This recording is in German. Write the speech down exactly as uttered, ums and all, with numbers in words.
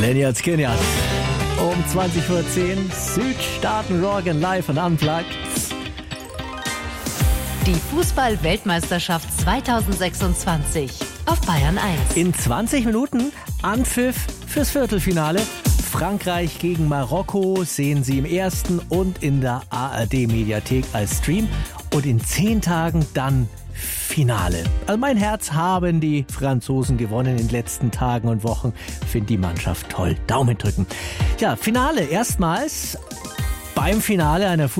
Lynyrd Skynyrd. Um zwanzig Uhr zehn, Südstaaten Rock live und unplugged. Die Fußball-Weltmeisterschaft zweitausendsechsundzwanzig auf Bayern eins. In zwanzig Minuten Anpfiff fürs Viertelfinale. Frankreich gegen Marokko sehen Sie im ersten und in der A R D-Mediathek als Stream. Und in zehn Tagen dann Finale. Also mein Herz haben die Franzosen gewonnen in den letzten Tagen und Wochen. Finde die Mannschaft toll. Daumen drücken. Ja, Finale erstmals beim Finale einer Fußball